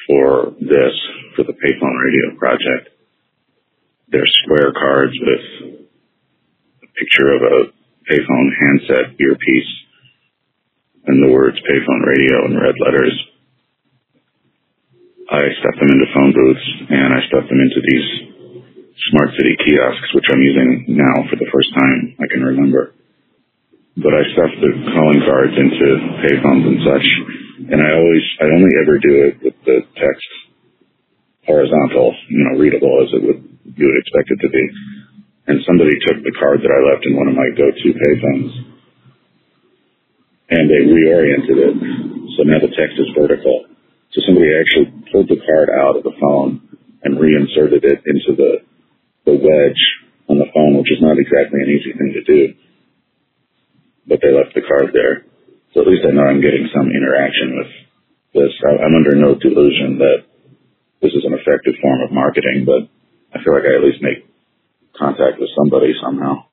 for the payphone radio project. They're square cards with a picture of a payphone handset earpiece and the words payphone radio in red letters. I stuffed them into phone booths, and I stuffed them into these smart city kiosks, which I'm using now for the first time I can remember. But I stuffed the calling cards into payphones and such, and I only ever do it with the text horizontal, readable as you would expect it to be. And somebody took the card that I left in one of my go-to payphones, and they reoriented it, so now the text is vertical. So somebody actually pulled the card out of the phone and reinserted it into the wedge on the phone, which is not exactly an easy thing to do. But they left the card there. So at least I know I'm getting some interaction with this. I'm under no delusion that this is an effective form of marketing, but I feel like I at least make contact with somebody somehow.